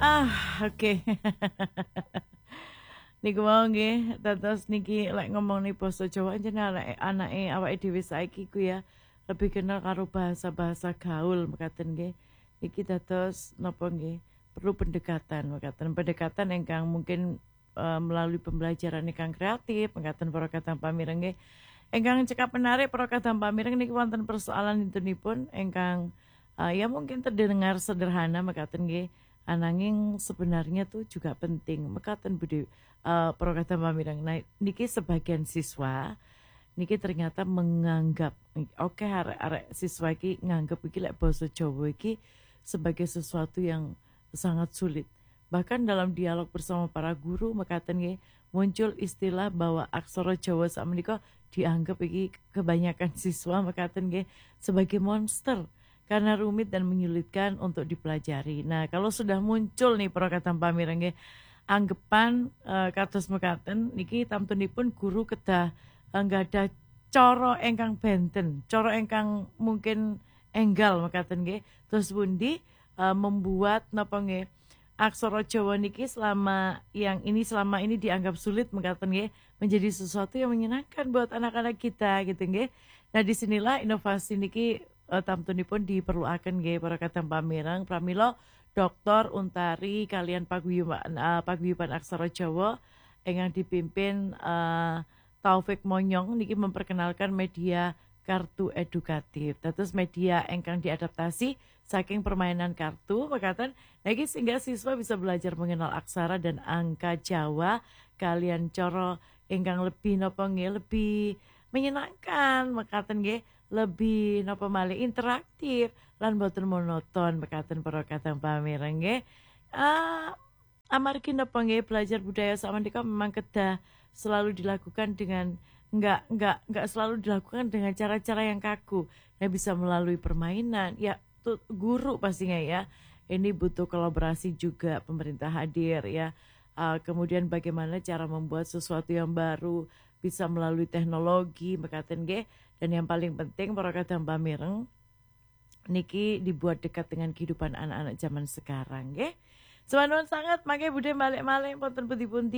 Oke. Niku mau nggih, dados niki lek ngomong nih basa Jawa jenenge anake awake dhewe saiki ku ya lebih kenal karo bahasa-bahasa gaul mekaten nggih. Iki dados napa nggih, perlu pendekatan mekaten. Pendekatan ingkang mungkin melalui pembelajaran ingkang kreatif mekaten para kadang pamireng nggih. Ingkang cekap menarik para kadang pamireng niki wonten persoalan dintenipun ingkang ya mungkin terdengar sederhana mekaten nggih. Ananging sebenarnya tuh juga penting mekaten Budi para kadang pamireng. Nah, niki sebagian siswa niki ternyata menganggap oke arek-arek siswa iki nganggep iki lek basa Jawa iki sebagai sesuatu yang sangat sulit. Bahkan dalam dialog bersama para guru mekaten nggih muncul istilah bahwa aksara Jawa sakmenika dianggap iki kebanyakan siswa mekaten nggih sebagai monster karena rumit dan menyulitkan untuk dipelajari. Nah, kalau sudah muncul nih para kadang pamireng nggih anggepan kados mekaten niki tamtunipun guru kedah nggadah cara ingkang benten, cara ingkang mungkin enggal mekaten nggih. Terus pundi membuat napa nggih aksara Jawa niki selama ini dianggap sulit mekaten nggih menjadi sesuatu yang menyenangkan buat anak-anak kita gitu nggih. Nah, disinilah inovasi niki tamtunipun diperluaken nggih para kadang pamireng pramila Dr. Untari kalian paguyuban aksara Jawa ingkang dipimpin Taufik Monyong niki memperkenalkan media kartu edukatif. Dados media ingkang diadaptasi saking permainan kartu mekaten niki sehingga siswa bisa belajar mengenal aksara dan angka Jawa kalian cara ingkang lebih napa nggih lebih menyenangkan mekaten nggih lebih napa malih interaktif lan boten monoton mekaten para kadang pamireng nggih. Amargi napa nggih belajar budaya sakmenika memang kedah selalu dilakukan dengan enggak selalu dilakukan dengan cara-cara yang kaku. Ya bisa melalui permainan. Ya guru pastinya ya. Ini butuh kolaborasi juga pemerintah hadir ya. Kemudian bagaimana cara membuat sesuatu yang baru bisa melalui teknologi mekaten nggih. Dan yang paling penting para kadang pamireng niki dibuat dekat dengan kehidupan anak-anak zaman sekarang nggih. Semanun sangat mangke budhe balik malih wonten pundi-pundi